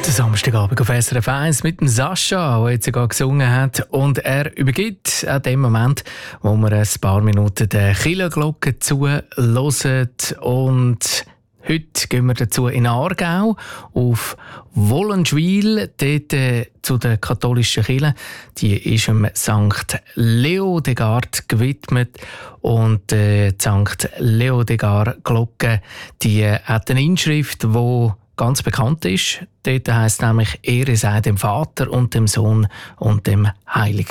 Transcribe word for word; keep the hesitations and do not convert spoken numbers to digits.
Der Samstagabend auf S R F eins mit dem Sascha, der jetzt sogar gesungen hat. Und er übergibt an dem Moment, wo wir ein paar Minuten der Kirchenglocke zuhören. Und heute gehen wir dazu in Aargau auf Wollenschwil, dort äh, zu der katholischen Kirche. Die ist dem Sankt Leodegard gewidmet. Und äh, die Sankt Leodegard Glocke, die äh, hat eine Inschrift, die ganz bekannt ist. Dort heisst nämlich: Ehre sei dem Vater und dem Sohn und dem Heiligen